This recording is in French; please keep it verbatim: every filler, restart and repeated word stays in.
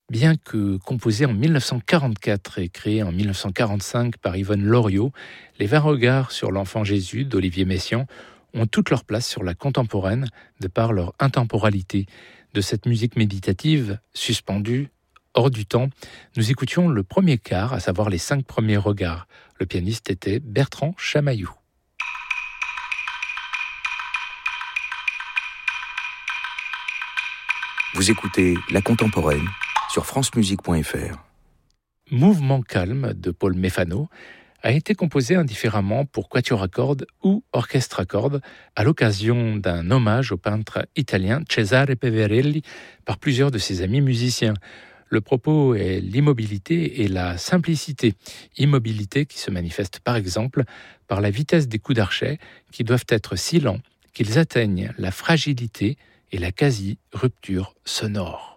Bien que composé en mille neuf cent quarante-quatre et créé en mille neuf cent quarante-cinq par Yvonne Loriot, les vingt regards sur l'enfant Jésus d'Olivier Messiaen ont toute leur place sur la contemporaine de par leur intemporalité. De cette musique méditative, suspendue, hors du temps, nous écoutions le premier quart, à savoir les cinq premiers regards. Le pianiste était Bertrand Chamaillou. Vous écoutez La Contemporaine sur francemusique point f r. Mouvement calme de Paul Méfano a été composé indifféremment pour quatuor à cordes ou orchestre à cordes à l'occasion d'un hommage au peintre italien Cesare Peverelli par plusieurs de ses amis musiciens. Le propos est l'immobilité et la simplicité. Immobilité qui se manifeste par exemple par la vitesse des coups d'archet qui doivent être si lents qu'ils atteignent la fragilité et la quasi-rupture sonore.